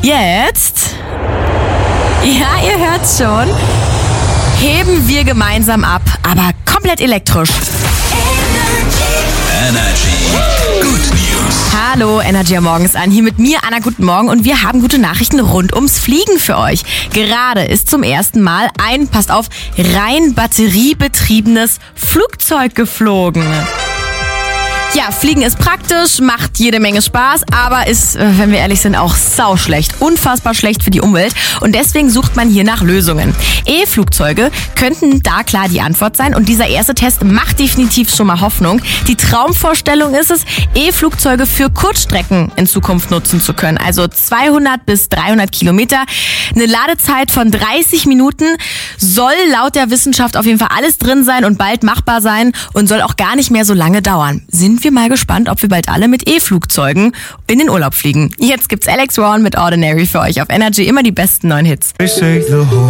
Jetzt, ja, ihr hört's schon, heben wir gemeinsam ab, aber komplett elektrisch. Energy. Good News. Hallo, Energy am Morgens an. Hier mit mir, Anna, guten Morgen. Und wir haben gute Nachrichten rund ums Fliegen für euch. Gerade ist zum ersten Mal ein, passt auf, rein batteriebetriebenes Flugzeug geflogen. Ja, Fliegen ist praktisch, macht jede Menge Spaß, aber ist, wenn wir ehrlich sind, auch sauschlecht. Unfassbar schlecht für die Umwelt. Und deswegen sucht man hier nach Lösungen. E-Flugzeuge könnten da klar die Antwort sein. Und dieser erste Test macht definitiv schon mal Hoffnung. Die Traumvorstellung ist es, E-Flugzeuge für Kurzstrecken in Zukunft nutzen zu können. Also 200 bis 300 Kilometer. Eine Ladezeit von 30 Minuten soll laut der Wissenschaft auf jeden Fall alles drin sein und bald machbar sein und soll auch gar nicht mehr so lange dauern. Sind wir mal gespannt, ob wir bald alle mit E-Flugzeugen in den Urlaub fliegen. Jetzt gibt's Alex Ron mit Ordinary für euch auf Energy. Immer die besten neuen Hits.